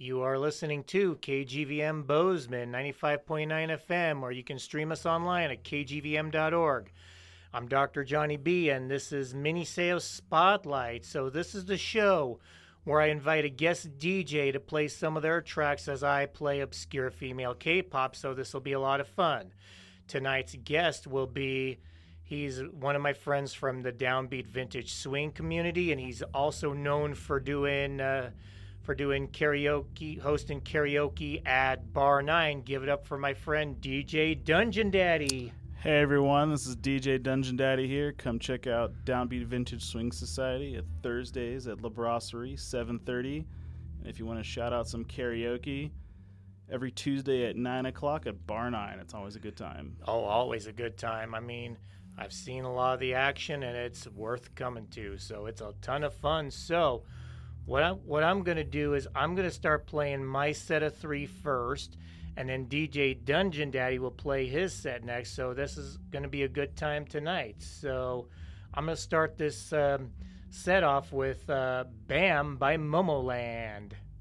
You are listening to KGVM Bozeman 95.9 FM, or you can stream us online at kgvm.org. I'm Dr. Johnny B, and this is Mini Sales Spotlight. So this is the show where I invite a guest DJ to play some of their tracks as I play obscure female K-pop, so this will be a lot of fun. Tonight's guest will be, he's one of my friends from the Downbeat Vintage Swing community, and he's also known for doing karaoke, hosting karaoke at Bar 9. Give it up for my friend DJ Dungeon Daddy. Hey everyone, this is DJ Dungeon Daddy here. Come check out Downbeat Vintage Swing Society at Thursdays at La Brasserie, 7:30. And if you want to shout out some karaoke, every Tuesday at 9 o'clock at Bar 9. It's always a good time. Oh, always a good time. I mean, I've seen a lot of the action, and it's worth coming to. So it's a ton of fun. So what I'm going to do is I'm going to start playing my set of three first, and then DJ Dungeon Daddy will play his set next. So this is going to be a good time tonight. So I'm going to start this set off with Bam by Momoland.